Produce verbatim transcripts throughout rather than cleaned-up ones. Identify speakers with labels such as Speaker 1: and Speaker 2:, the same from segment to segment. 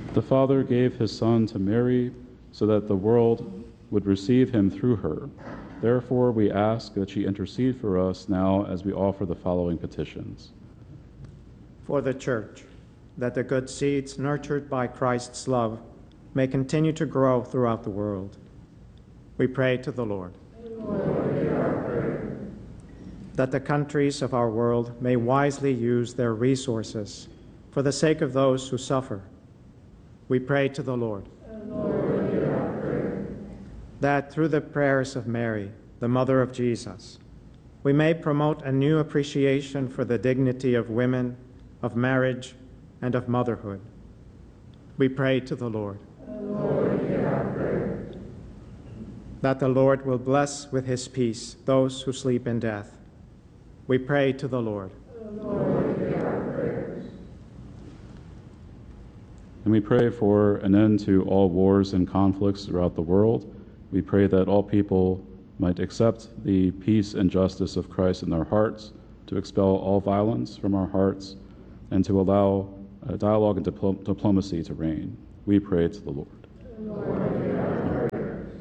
Speaker 1: The Father gave his Son to Mary so that the world would receive him through her. Therefore, we ask that she intercede for us now as we offer the following petitions.
Speaker 2: For the Church, that the good seeds nurtured by Christ's love may continue to grow throughout the world. We pray to the Lord.
Speaker 3: Lord, hear our prayer.
Speaker 2: That the countries of our world may wisely use their resources for the sake of those who suffer. We pray to the Lord.
Speaker 3: Lord, hear our prayer.
Speaker 2: That through the prayers of Mary, the Mother of Jesus, we may promote a new appreciation for the dignity of women, of marriage, and of motherhood. We pray to the Lord.
Speaker 3: Lord, hear our prayer.
Speaker 2: That the Lord will bless with his peace those who sleep in death. We pray to the Lord.
Speaker 3: Lord, hear our prayers.
Speaker 1: And we pray for an end to all wars and conflicts throughout the world. We pray that all people might accept the peace and justice of Christ in their hearts, to expel all violence from our hearts, and to allow uh, dialogue and dipl- diplomacy to reign. We pray to the Lord.
Speaker 3: Lord, hear our prayers.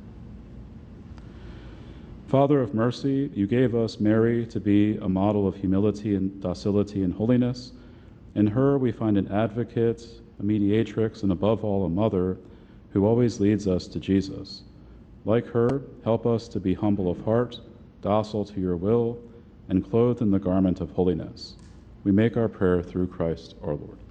Speaker 1: Father of mercy, you gave us Mary to be a model of humility and docility and holiness. In her we find an advocate, a mediatrix, and above all a mother who always leads us to Jesus. Like her, help us to be humble of heart, docile to your will, and clothed in the garment of holiness. We make our prayer through Christ our Lord.